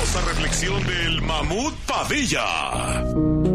poderosa reflexión del Mamut Padilla.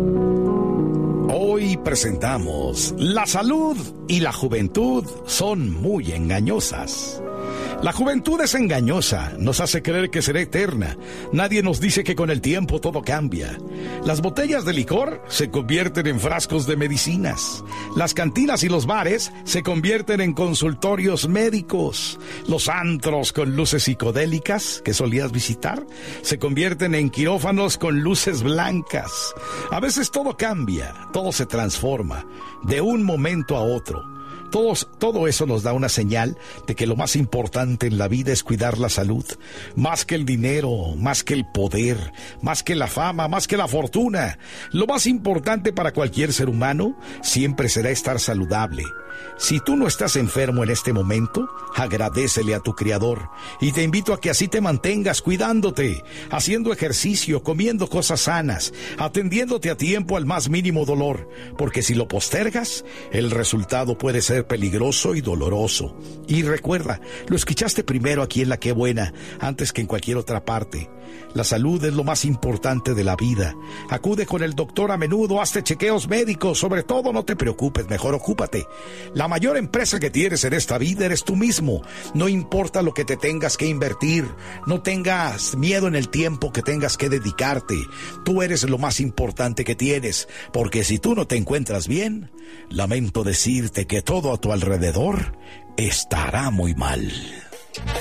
Hoy presentamos: la salud y la juventud son muy engañosas. La juventud es engañosa, nos hace creer que será eterna. Nadie nos dice que con el tiempo todo cambia. Las botellas de licor se convierten en frascos de medicinas. Las cantinas y los bares se convierten en consultorios médicos. Los antros con luces psicodélicas que solías visitar se convierten en quirófanos con luces blancas. A veces todo cambia, todo se transforma, de un momento a otro. Todo eso nos da una señal de que lo más importante en la vida es cuidar la salud, más que el dinero, más que el poder, más que la fama, más que la fortuna. Lo más importante para cualquier ser humano siempre será estar saludable. Si tú no estás enfermo en este momento, agradécele a tu Creador y te invito a que así te mantengas cuidándote, haciendo ejercicio, comiendo cosas sanas, atendiéndote a tiempo al más mínimo dolor, porque si lo postergas, el resultado puede ser peligroso y doloroso. Y recuerda, lo escuchaste primero aquí en La Qué Buena, antes que en cualquier otra parte. La salud es lo más importante de la vida. Acude con el doctor a menudo, hazte chequeos médicos, sobre todo no te preocupes, mejor ocúpate. La mayor empresa que tienes en esta vida eres tú mismo. No importa lo que te tengas que invertir, no tengas miedo en el tiempo que tengas que dedicarte. Tú eres lo más importante que tienes, porque si tú no te encuentras bien, lamento decirte que todo a tu alrededor estará muy mal.